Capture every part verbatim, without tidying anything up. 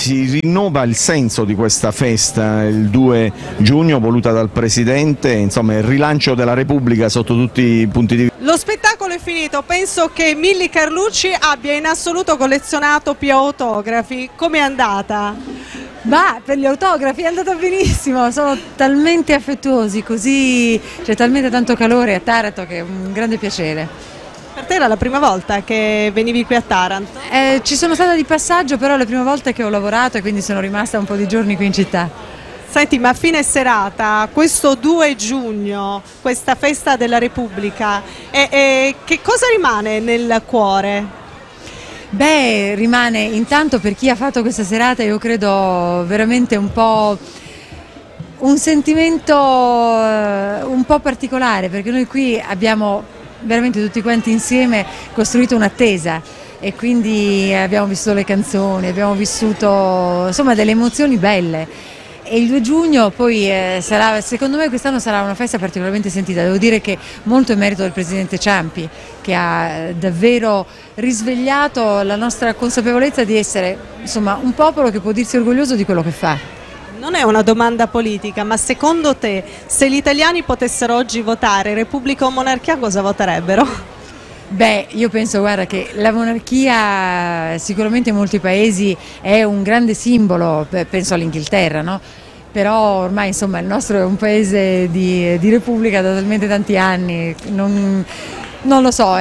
si rinnova il senso di questa festa il due giugno voluta dal Presidente, insomma il rilancio della Repubblica sotto tutti i punti di vista. Lo spettacolo è finito, penso che Milly Carlucci abbia in assoluto collezionato più autografi. Com'è andata? Ma per gli autografi è andata benissimo, sono talmente affettuosi, così c'è talmente tanto calore a Taranto che è un grande piacere. Per te era la prima volta che venivi qui a Taranto? Eh, ci sono stata di passaggio, però è la prima volta che ho lavorato e quindi sono rimasta un po' di giorni qui in città. Senti, ma a fine serata, questo due giugno, questa festa della Repubblica, e, e che cosa rimane nel cuore? Beh, rimane intanto per chi ha fatto questa serata, io credo veramente un po' un sentimento un po' particolare, perché noi qui abbiamo veramente tutti quanti insieme costruito un'attesa e quindi abbiamo vissuto le canzoni, abbiamo vissuto insomma delle emozioni belle. E il due giugno poi eh, sarà, secondo me quest'anno sarà una festa particolarmente sentita, devo dire che molto è merito del Presidente Ciampi, che ha davvero risvegliato la nostra consapevolezza di essere insomma un popolo che può dirsi orgoglioso di quello che fa. Non è una domanda politica, ma secondo te se gli italiani potessero oggi votare Repubblica o monarchia cosa voterebbero? Beh, io penso, guarda, che la monarchia sicuramente in molti paesi è un grande simbolo, penso all'Inghilterra, no? Però ormai insomma il nostro è un paese di, di repubblica da talmente tanti anni, non, non lo so,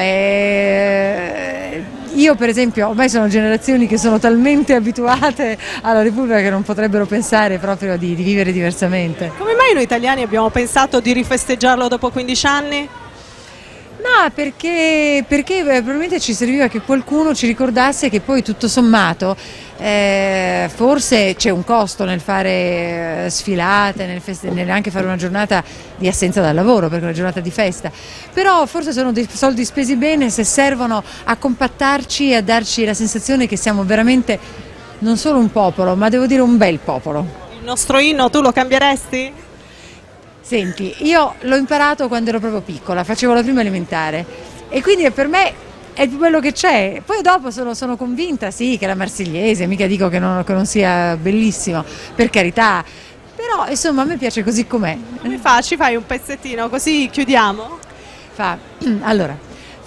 è, io per esempio ormai sono generazioni che sono talmente abituate alla repubblica che non potrebbero pensare proprio di, di vivere diversamente. Come mai noi italiani abbiamo pensato di rifesteggiarlo dopo quindici anni? No, perché, perché probabilmente ci serviva che qualcuno ci ricordasse che poi tutto sommato eh, forse c'è un costo nel fare sfilate, nel feste, nel anche fare una giornata di assenza dal lavoro, perché è una giornata di festa, però forse sono dei soldi spesi bene se servono a compattarci e a darci la sensazione che siamo veramente non solo un popolo, ma devo dire un bel popolo. Il nostro inno tu lo cambieresti? Senti, io l'ho imparato quando ero proprio piccola, facevo la prima elementare e quindi per me è il più bello che c'è. Poi dopo sono, sono convinta, sì, che la Marsigliese, mica dico che non, che non sia bellissimo, per carità, però insomma a me piace così com'è. Come fa? Ci fai un pezzettino così chiudiamo? Fa, allora...